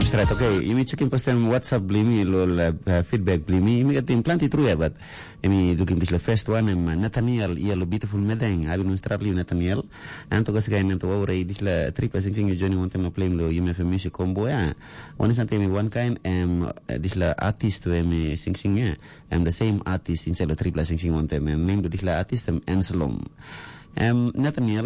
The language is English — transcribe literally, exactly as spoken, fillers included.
Strat, oké. Imi cekin postem WhatsApp blimi lol uh, feedback blimi. Imi katim planti true ya, but imi dukim bis la first one em Nathaniel ia lo beautiful medeng. Abi nun strat li Nathaniel. Anto kasi kaya nanto wawre dis la tripa sing sing Johnny one time na play lo U M F M music combo ya. One sante imi one kind em dis la artist to imi sing sing ya. Em the same artist inside lo tripla sing sing one time. Em name do dis la artist em Anselm. Em Nathaniel